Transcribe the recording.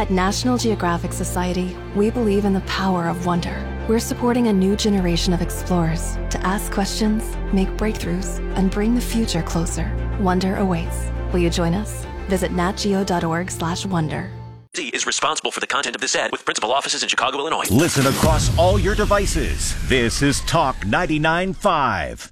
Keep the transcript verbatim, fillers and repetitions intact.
At National Geographic Society, we believe in the power of wonder. We're supporting a new generation of explorers to ask questions, make breakthroughs, and bring the future closer. Wonder awaits. Will you join us? Visit natgeo.org slash wonder. Is responsible for the content of this ad with principal offices in Chicago, Illinois. Listen across all your devices. This is Talk ninety-nine point five.